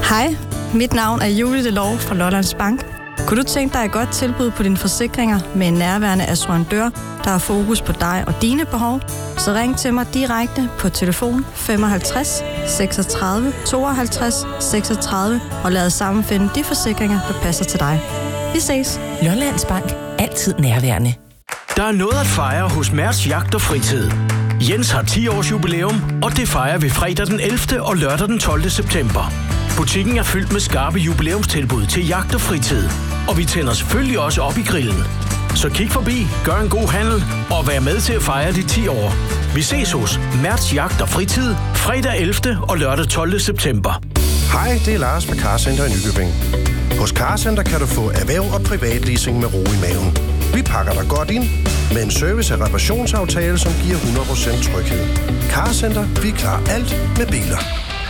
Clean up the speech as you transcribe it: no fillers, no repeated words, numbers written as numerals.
Hej, mit navn er Julie Delov fra Lollands Bank. Kunne du tænke dig et godt tilbud på dine forsikringer med en nærværende assurandør, der har fokus på dig og dine behov? Så ring til mig direkte på telefon 55 36 52 36 og lad os sammen finde de forsikringer, der passer til dig. Vi ses. Lollands Bank. Altid nærværende. Der er noget at fejre hos Mærsk Jagt og Fritid. Jens har 10 års jubilæum, og det fejrer vi fredag den 11. og lørdag den 12. september. Butikken er fyldt med skarpe jubilæumstilbud til jagt og fritid. Og vi tænder selvfølgelig også op i grillen. Så kig forbi, gør en god handel og vær med til at fejre de 10 år. Vi ses hos Mærsk Jagt og Fritid fredag 11. og lørdag 12. september. Hej, det er Lars fra Carcenter i Nykøbing. Hos Carcenter kan du få erhverv og privatleasing med ro i maven. Vi pakker dig godt ind med en service- og reparationsaftale, som giver 100% tryghed. Carcenter, vi klarer alt med biler.